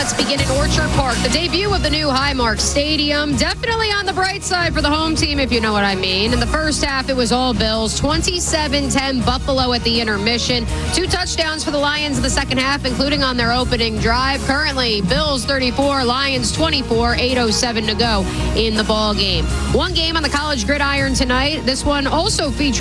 let's begin in Orchard Park. The debut of the new Highmark Stadium. Definitely on the bright side for the home team, if you know what I mean. In the first half, it was all Bills. 27-10 Buffalo at the intermission. 2 touchdowns for the Lions in the second half, including on their opening drive. Currently, Bills 34, Lions 24, 8:07 to go in the ball game. One game on the college gridiron tonight. This one also featured